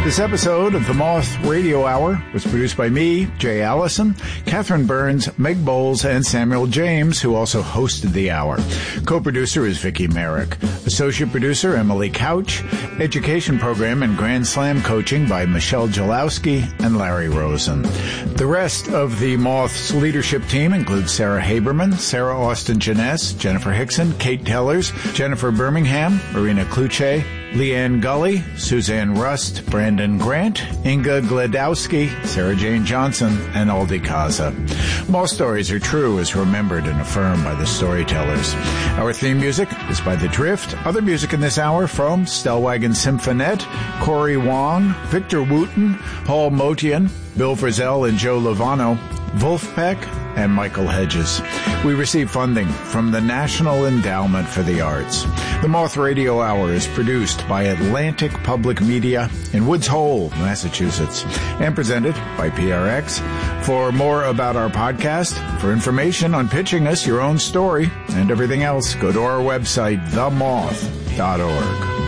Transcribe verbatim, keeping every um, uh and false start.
This episode of the Moth Radio Hour was produced by me, Jay Allison, Catherine Burns, Meg Bowles, and Samuel James, who also hosted the hour. Co-producer is Vicki Merrick. Associate producer, Emily Couch. Education program and Grand Slam coaching by Michelle Jalowski and Larry Rosen. The rest of the Moth's leadership team includes Sarah Haberman, Sarah Austin Janess, Jennifer Hickson, Kate Tellers, Jennifer Birmingham, Marina Kluche, Leanne Gully, Suzanne Rust, Brandon Grant, Inga Gledowski, Sarah Jane Johnson, and Aldi Kaza. More stories are true as remembered and affirmed by the storytellers. Our theme music is by The Drift. Other music in this hour from Stellwagen Symphonette, Corey Wong, Victor Wooten, Paul Motian, Bill Frisell and Joe Lovano, Wolfpack, and Michael Hedges. We receive funding from the National Endowment for the Arts. The Moth Radio Hour is produced by Atlantic Public Media in Woods Hole, Massachusetts, and presented by P R X. For more about our podcast, for information on pitching us your own story, and everything else, go to our website, the moth dot org.